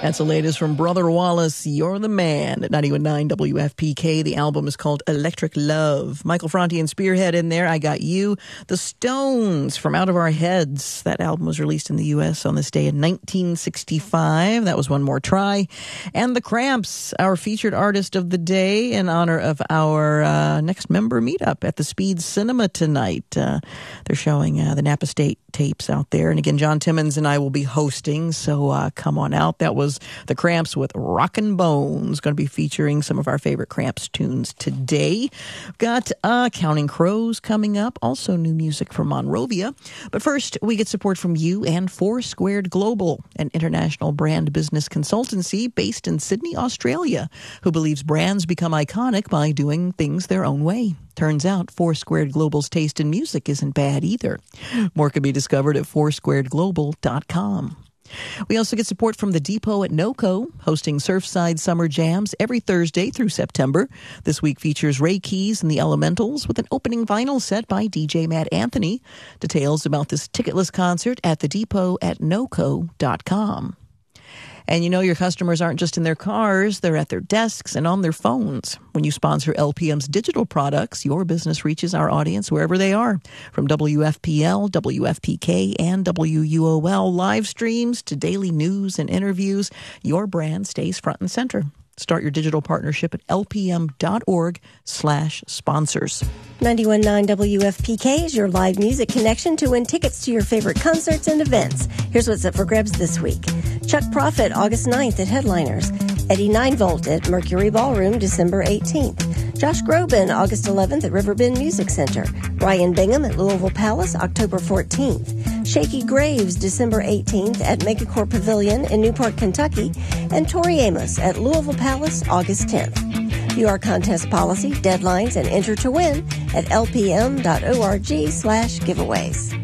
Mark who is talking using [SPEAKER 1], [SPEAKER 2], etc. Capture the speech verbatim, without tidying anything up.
[SPEAKER 1] That's the latest from Brother Wallace, You're the Man, at ninety-one point nine W F P K. The album is called Electric Love. Michael Franti and Spearhead in there. I Got You. The Stones from Out of Our Heads. That album was released in the U S on this day in nineteen sixty-five. That was One More Try. And The Cramps, our featured artist of the day, in honor of our uh, next member meetup at the Speed Cinema tonight. Uh, they're showing uh, the Napa State tapes out there. And again, John Timmons and I will be hosting, so uh, come on out. That was The Cramps with Rockin' Bones. Going to be featuring some of our favorite Cramps tunes today. We've got uh, Counting Crows coming up, also new music from Monrovia. But first, we get support from you and Four Squared Global, an international brand business consultancy based in Sydney, Australia, who believes brands become iconic by doing things their own way. Turns out Four Squared Global's taste in music isn't bad either. More can be discovered at four squared global dot com. We also get support from the Depot at NOCO, hosting Surfside Summer Jams every Thursday through September. This week features Ray Keys and the Elementals with an opening vinyl set by D J Matt Anthony. Details about this ticketless concert at the Depot at noco dot com. And you know your customers aren't just in their cars, they're at their desks and on their phones. When you sponsor L P M's digital products, your business reaches our audience wherever they are. From W F P L, W F P K, and W U O L live streams to daily news and interviews, your brand stays front and center. Start your digital partnership at lpm.org slash sponsors.
[SPEAKER 2] ninety-one point nine W F P K is your live music connection to win tickets to your favorite concerts and events. Here's what's up for grabs this week. Chuck Prophet, August ninth at Headliners. Eddie Ninevolt at Mercury Ballroom, December eighteenth. Josh Groban, August eleventh at Riverbend Music Center. Ryan Bingham at Louisville Palace, October fourteenth. Shaky Graves, December eighteenth at Megacorp Pavilion in Newport, Kentucky. And Tori Amos at Louisville Palace, August tenth. View our contest policy, deadlines, and enter to win at lpm.org slash giveaways.